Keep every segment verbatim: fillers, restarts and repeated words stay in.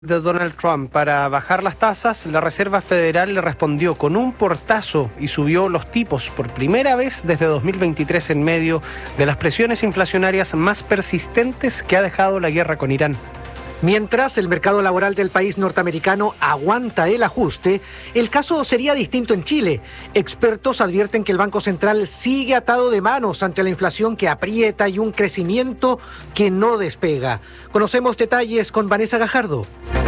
de Donald Trump para bajar las tasas, la Reserva Federal le respondió con un portazo y subió los tipos por primera vez desde dos mil veintitrés en medio de las presiones inflacionarias más persistentes que ha dejado la guerra con Irán. Mientras el mercado laboral del país norteamericano aguanta el ajuste, el caso sería distinto en Chile. Expertos advierten que el Banco Central sigue atado de manos ante la inflación que aprieta y un crecimiento que no despega. Conocemos detalles con Vanessa Gajardo.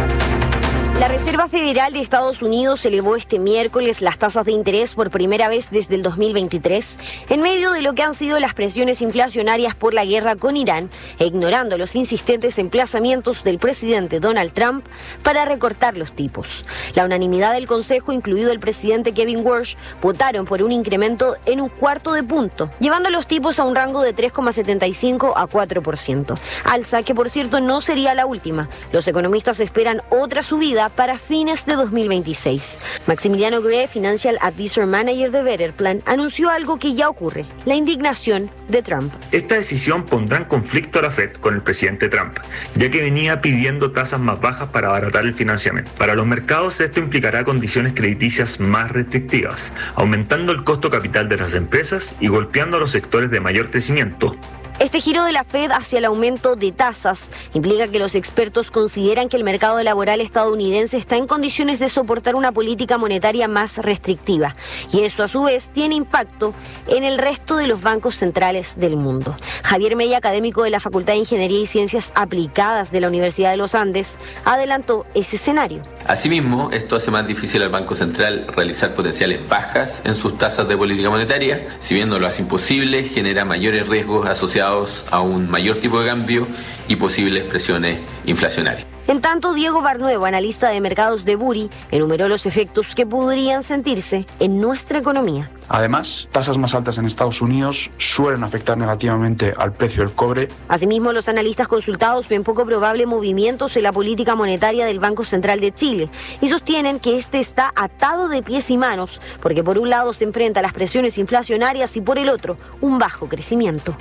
La Reserva Federal de Estados Unidos elevó este miércoles las tasas de interés por primera vez desde el dos mil veintitrés, en medio de lo que han sido las presiones inflacionarias por la guerra con Irán, e ignorando los insistentes emplazamientos del presidente Donald Trump para recortar los tipos. La unanimidad del Consejo, incluido el presidente Kevin Warsh, votaron por un incremento en un cuarto de punto, llevando los tipos a un rango de tres coma setenta y cinco a cuatro por ciento. Alza que, por cierto, no sería la última. Los economistas esperan otra subida para fines de dos mil veintiséis. Maximiliano Gre, Financial Advisor Manager de Betterplan, anunció algo que ya ocurre: la indignación de Trump. Esta decisión pondrá en conflicto a la Fed con el presidente Trump, ya que venía pidiendo tasas más bajas para abaratar el financiamiento. Para los mercados, esto implicará condiciones crediticias más restrictivas, aumentando el costo capital de las empresas y golpeando a los sectores de mayor crecimiento. Este giro de la Fed hacia el aumento de tasas implica que los expertos consideran que el mercado laboral estadounidense está en condiciones de soportar una política monetaria más restrictiva, y eso a su vez tiene impacto en el resto de los bancos centrales del mundo. Javier Mella, académico de la Facultad de Ingeniería y Ciencias Aplicadas de la Universidad de los Andes, adelantó ese escenario. Asimismo, esto hace más difícil al Banco Central realizar potenciales bajas en sus tasas de política monetaria. Si bien no lo hace imposible, genera mayores riesgos asociados a un mayor tipo de cambio y posibles presiones inflacionarias. En tanto, Diego Barnuevo, analista de mercados de Buri, enumeró los efectos que podrían sentirse en nuestra economía. Además, tasas más altas en Estados Unidos suelen afectar negativamente al precio del cobre. Asimismo, los analistas consultados ven poco probable movimientos en la política monetaria del Banco Central de Chile y sostienen que este está atado de pies y manos, porque por un lado se enfrenta a las presiones inflacionarias y por el otro, un bajo crecimiento.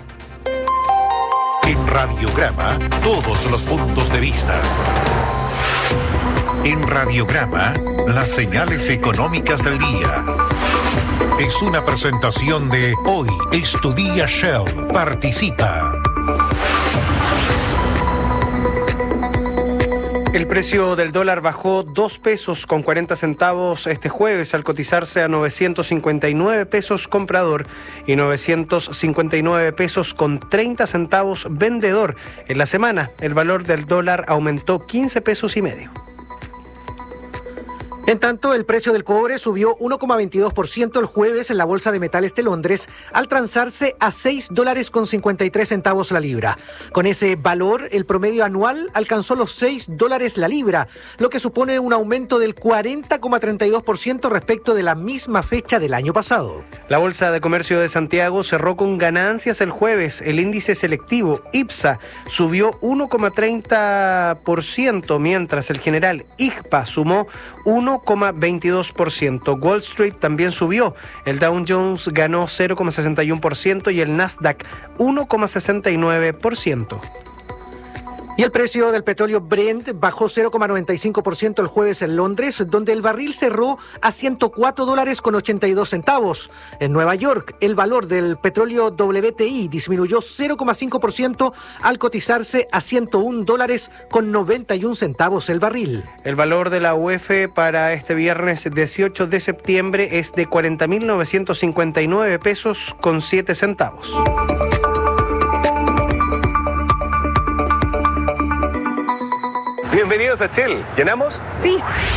En Radiograma, todos los puntos de vista. En Radiograma, las señales económicas del día. Es una presentación de Hoy es tu día Shell. Participa. El precio del dólar bajó dos pesos con cuarenta centavos este jueves al cotizarse a novecientos cincuenta y nueve pesos comprador y novecientos cincuenta y nueve pesos con treinta centavos vendedor. En la semana, el valor del dólar aumentó quince pesos y medio. En tanto, el precio del cobre subió uno coma veintidós por ciento el jueves en la Bolsa de Metales de Londres al transarse a seis dólares con cincuenta y tres centavos la libra. Con ese valor, el promedio anual alcanzó los seis dólares la libra, lo que supone un aumento del cuarenta coma treinta y dos por ciento respecto de la misma fecha del año pasado. La Bolsa de Comercio de Santiago cerró con ganancias el jueves. El índice selectivo IPSA subió uno coma treinta por ciento, mientras el general I G P A sumó uno coma veintidós por ciento. Wall Street también subió. El Dow Jones ganó cero coma sesenta y uno por ciento y el Nasdaq uno coma sesenta y nueve por ciento. Y el precio del petróleo Brent bajó cero coma noventa y cinco por ciento el jueves en Londres, donde el barril cerró a ciento cuatro dólares con ochenta y dos centavos. En Nueva York, el valor del petróleo W T I disminuyó cero coma cinco por ciento al cotizarse a ciento uno dólares con noventa y un centavos el barril. El valor de la U F para este viernes dieciocho de septiembre es de cuarenta mil novecientos cincuenta y nueve pesos con siete centavos. Bienvenidos a Shell. ¿Llenamos? Sí.